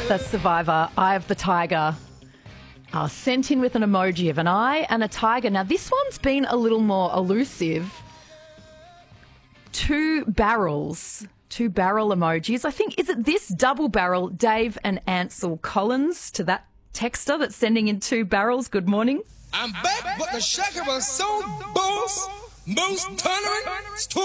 That's Survivor, Eye of the Tiger. Sent in with an emoji of an eye and a tiger. Now, this one's been a little more elusive. Two barrel emojis. I think, is it this double barrel? Dave and Ansel Collins, to that texter that's sending in two barrels. Good morning. I'm back, but the shaker was so boss, most tolerant,